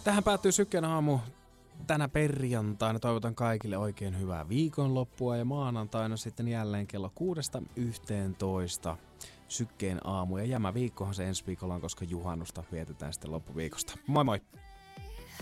Tähän päättyy Sykkeen aamu tänä perjantaina. Toivotan kaikille oikein hyvää viikonloppua ja maanantaina sitten jälleen kello 6–11 Sykkeen aamu. Ja jämä viikkohan se ensi viikolla on, koska juhannusta vietetään sitten loppuviikosta. Moi moi!